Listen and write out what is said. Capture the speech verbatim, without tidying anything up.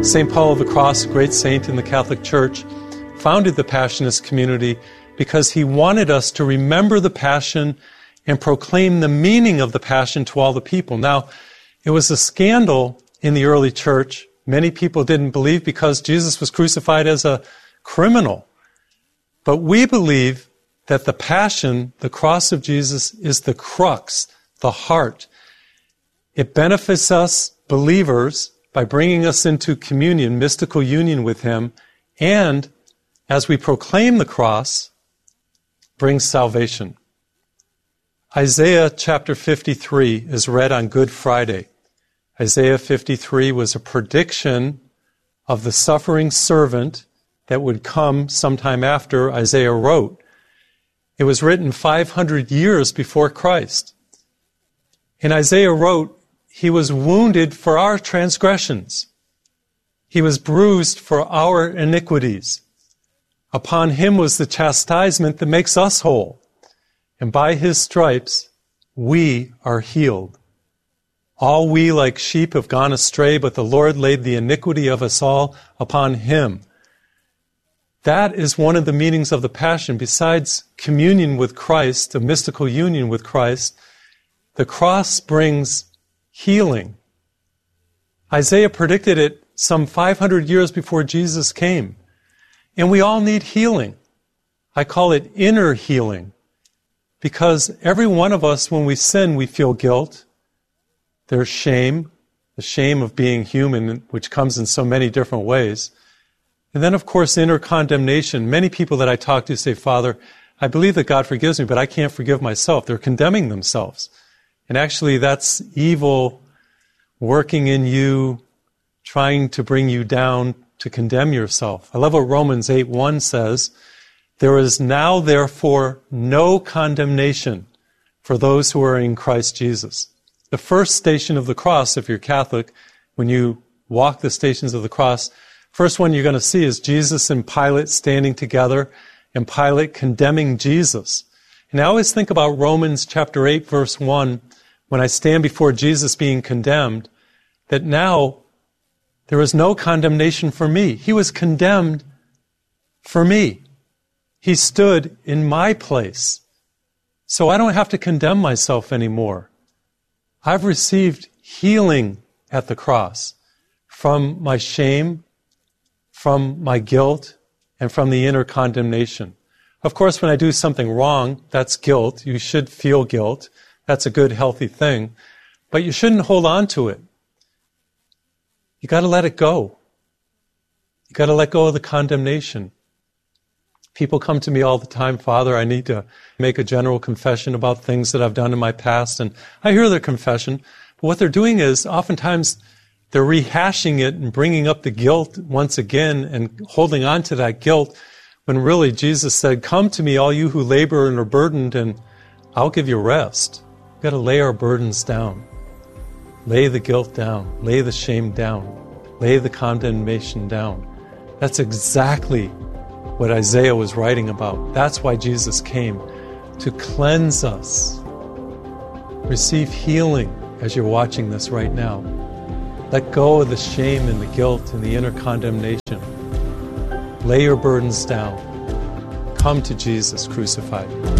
Saint Paul of the Cross, a great saint in the Catholic Church, founded the Passionist community because he wanted us to remember the Passion and proclaim the meaning of the Passion to all the people. Now, it was a scandal in the early church. Many people didn't believe because Jesus was crucified as a criminal. But we believe that the Passion, the cross of Jesus, is the crux, the heart. It benefits us, believers, by bringing us into communion, mystical union with Him, and as we proclaim the cross, brings salvation. Isaiah chapter fifty-three is read on Good Friday. Isaiah fifty-three was a prediction of the suffering servant that would come sometime after Isaiah wrote. It was written five hundred years before Christ. And Isaiah wrote, He was wounded for our transgressions. He was bruised for our iniquities. Upon Him was the chastisement that makes us whole. And by His stripes, we are healed. All we like sheep have gone astray, but the Lord laid the iniquity of us all upon Him. That is one of the meanings of the Passion. Besides communion with Christ, a mystical union with Christ, the cross brings healing. Isaiah predicted it some five hundred years before Jesus came. And we all need healing. I call it inner healing. Because every one of us, when we sin, we feel guilt. There's shame, the shame of being human, which comes in so many different ways. And then, of course, inner condemnation. Many people that I talk to say, Father, I believe that God forgives me, but I can't forgive myself. They're condemning themselves. And actually, that's evil working in you, trying to bring you down to condemn yourself. I love what Romans eight one says. There is now, therefore, no condemnation for those who are in Christ Jesus. The first station of the cross, if you're Catholic, when you walk the stations of the cross, first one you're going to see is Jesus and Pilate standing together, and Pilate condemning Jesus. And I always think about Romans chapter eight, verse one, when I stand before Jesus being condemned, that now there is no condemnation for me. He was condemned for me. He stood in my place. So I don't have to condemn myself anymore. I've received healing at the cross from my shame, from my guilt, and from the inner condemnation. Of course, when I do something wrong, that's guilt. You should feel guilt. That's a good, healthy thing. But you shouldn't hold on to it. You got to let it go. You got to let go of the condemnation. People come to me all the time, Father, I need to make a general confession about things that I've done in my past. And I hear their confession. But what they're doing is oftentimes they're rehashing it and bringing up the guilt once again and holding on to that guilt when really Jesus said, come to me, all you who labor and are burdened, and I'll give you rest. We've got to lay our burdens down. Lay the guilt down. Lay the shame down. Lay the condemnation down. That's exactly what Isaiah was writing about. That's why Jesus came, to cleanse us. Receive healing as you're watching this right now. Let go of the shame and the guilt and the inner condemnation. Lay your burdens down. Come to Jesus crucified.